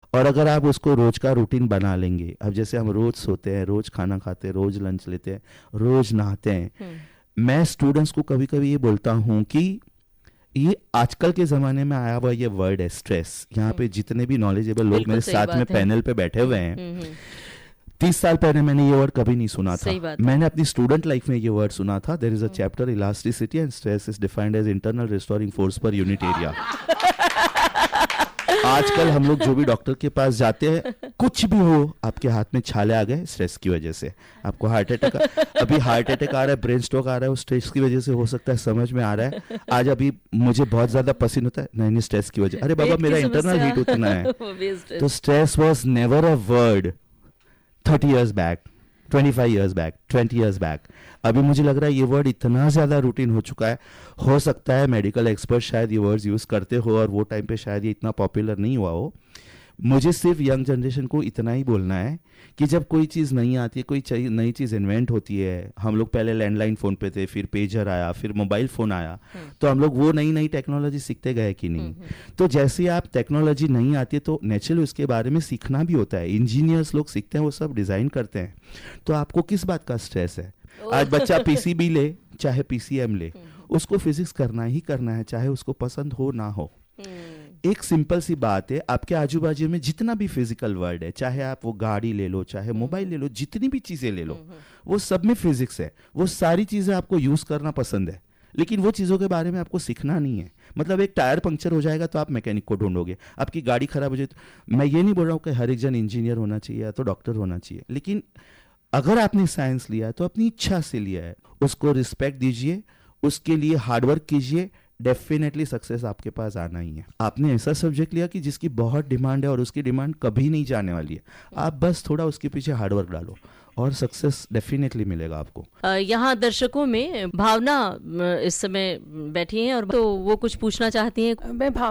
और अगर आप उसको रोज का रूटीन बना लेंगे, अब जैसे हम रोज सोते हैं, रोज खाना खाते हैं, रोज लंच लेते हैं, रोज नहाते हैं, मैं स्टूडेंट्स को कभी कभी ये बोलता हूँ कि ये आजकल के ज़माने में आया हुआ ये वर्ड है स्ट्रेस। यहाँ पे जितने भी नॉलेजेबल लोग बिल्कुल मेरे सही साथ में बात है। पैनल पे बैठे हुए हैं, हम्म। 30 साल पहले मैंने ये वर्ड कभी नहीं सुना था। सही बात है। मैंने अपनी स्टूडेंट लाइफ में ये वर्ड सुना था, there is a chapter elasticity and stress is defined as internal restoring force per unit area. आजकल हम लोग जो भी डॉक्टर के पास जाते हैं, कुछ भी हो, आपके हाथ में छाले आ गए स्ट्रेस की वजह से, आपको हार्ट अटैक, अभी हार्ट अटैक आ रहा है, ब्रेन स्ट्रोक आ रहा है, वो स्ट्रेस की वजह से हो सकता है, समझ में आ रहा है। आज अभी मुझे बहुत ज्यादा पसीना होता है, नहीं नहीं स्ट्रेस की वजह, अरे बाबा पेट की मेरा इंटरनल हीट समस्या उतना है। वो भी stress। तो stress was never a word 30 years back, 25 years back, 20 years back। अभी मुझे लग रहा है ये वर्ड इतना ज़्यादा रूटीन हो चुका है, हो सकता है मेडिकल एक्सपर्ट शायद ये वर्ड्स यूज़ करते हो और वो टाइम पे शायद ये इतना पॉपुलर नहीं हुआ हो। मुझे सिर्फ यंग जनरेशन को इतना ही बोलना है कि जब कोई चीज़ नहीं आती है, कोई नई चीज़ इन्वेंट होती है, हम लोग पहले लैंडलाइन फ़ोन पे थे, फिर पेजर आया, फिर मोबाइल फ़ोन आया, तो हम लोग वो नई नई टेक्नोलॉजी सीखते गए कि नहीं। तो जैसे आप टेक्नोलॉजी नहीं आती है तो नेचुरली उसके बारे में सीखना भी होता है। इंजीनियर्स लोग सीखते हैं, वो सब डिज़ाइन करते हैं। तो आपको किस बात का स्ट्रेस है? आज बच्चा पीसीबी ले चाहे पीसीएम ले, उसको फिजिक्स करना ही करना है, चाहे उसको पसंद हो ना हो। एक सिंपल सी बात है, आपके आजू बाजू में जितना भी फिजिकल वर्ल्ड है, चाहे आप वो गाड़ी ले लो, चाहे मोबाइल ले लो, जितनी भी चीजें ले लो, वो सब में फिजिक्स है। वो सारी चीजें आपको यूज करना पसंद है, लेकिन वो चीज़ों के बारे में आपको सीखना नहीं है। मतलब एक टायर पंक्चर हो जाएगा तो आप मैकेनिक को ढूंढोगे, आपकी गाड़ी खराब हो जाए तो, मैं ये नहीं बोल रहा हूँ कि हर एक जन इंजीनियर होना चाहिए या तो डॉक्टर होना चाहिए, लेकिन अगर आपने साइंस लिया है तो अपनी इच्छा से लिया है, उसको रिस्पेक्ट दीजिए, उसके लिए हार्डवर्क कीजिए, डेफिनेटली सक्सेस आपके पास आना ही है। आपने ऐसा सब्जेक्ट लिया कि जिसकी बहुत डिमांड है और उसकी डिमांड कभी नहीं जाने वाली है, आप बस थोड़ा उसके पीछे हार्डवर्क डालो और सक्सेस डेफिनेटली मिलेगा आपको। यहाँ दर्शकों में भावना इस समय बैठी हैं और तो वो कुछ पूछना चाहती हैं। मैं